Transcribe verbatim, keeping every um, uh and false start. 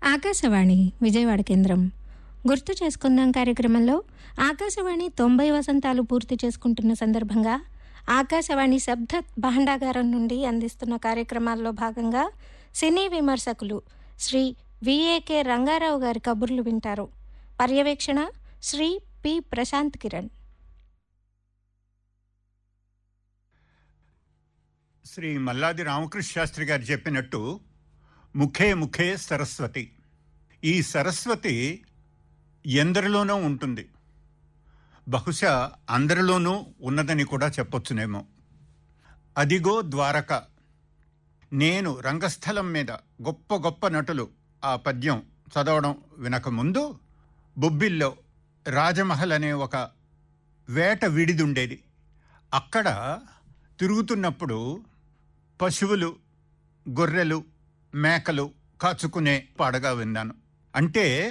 ఆకాశవాణి విజయవాడ కేంద్రం గుర్తు చేసుకుందాం కార్యక్రమంలో ఆకాశవాణి తొంభై వసంతాలు పూర్తి చేసుకుంటున్న సందర్భంగా ఆకాశవాణి శబ్ద భాండాగారం నుండి అందిస్తున్న కార్యక్రమాల్లో భాగంగా సినీ విమర్శకులు శ్రీ విఏకే రంగారావు గారి కబుర్లు వింటారు. పర్యవేక్షణ శ్రీ పి ప్రశాంత్ కిరణ్. శ్రీ మల్లాది రామకృష్ణ శాస్త్రి గారు చెప్పినట్టు ముఖే ముఖే సరస్వతి. ఈ సరస్వతి ఎందరిలోనూ ఉంటుంది, బహుశా అందరిలోనూ ఉన్నదని కూడా చెప్పొచ్చునేమో. అదిగో ద్వారక. నేను రంగస్థలం మీద గొప్ప గొప్ప నటులు ఆ పద్యం చదవడం వినకముందు బొబ్బిల్లో రాజమహల్ అనే ఒక వేట విడిదుండేది. అక్కడ తిరుగుతున్నప్పుడు పశువులు, గొర్రెలు, మేకలు కాచుకునే పాడగా విన్నాను. అంటే